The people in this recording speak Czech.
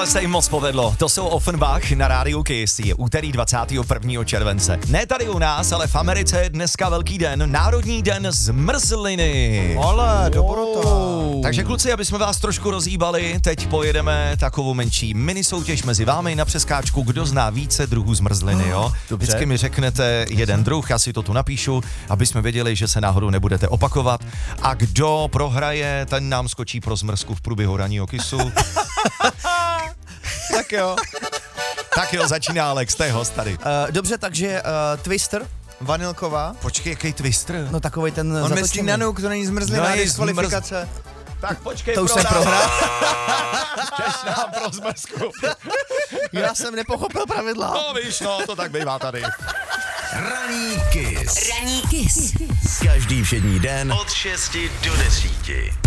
Tohle se jim moc povedlo. To jsou Offenbach na rádiu Kiss. Je úterý 21. července. Ne tady u nás, ale v Americe je dneska velký den. Národní den zmrzliny. Ale, dobrota. Takže kluci, aby jsme vás trošku rozhýbali, teď pojedeme takovou menší mini soutěž mezi vámi na přeskáčku, kdo zná více druhů zmrzliny, jo? Dobře. Vždycky mi řeknete jeden druh, já si to tu napíšu, aby jsme věděli, že se náhodou nebudete opakovat. A kdo prohraje, ten nám skočí pro zmrzku v průběhu ranního Kissu. Tak jo. Tak jo, začíná Alex, to je host tady. Dobře, takže Twister, vanilková. Počkej, jaký twister? No takovej ten On myslí Nanook, to není zmrzlina, No, diskvalifikace. Tak počkej, To už jsem prohrál. Češ nám pro zmrzku. Já jsem nepochopil pravidla. No víš, no, to tak bývá tady. Ranní Kiss. Ranní Kiss. Každý všední den od 6 do 10.